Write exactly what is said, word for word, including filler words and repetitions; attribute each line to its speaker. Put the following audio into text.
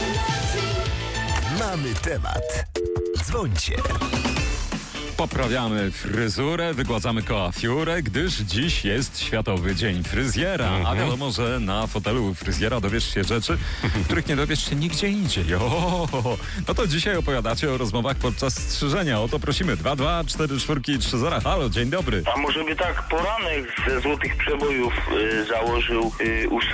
Speaker 1: Mamy temat. Dzwońcie.
Speaker 2: Poprawiamy fryzurę, wygładzamy koafiurę, gdyż dziś jest Światowy Dzień Fryzjera. Mm-hmm. A wiadomo, że na fotelu fryzjera dowiesz się rzeczy, których nie dowiesz się nigdzie indziej. O, no to dzisiaj opowiadacie o rozmowach podczas strzyżenia. O to prosimy. dwa dwa cztery cztery trzy zero. Halo, dzień dobry.
Speaker 3: A może by tak poranek ze Złotych Przebojów y, założył y,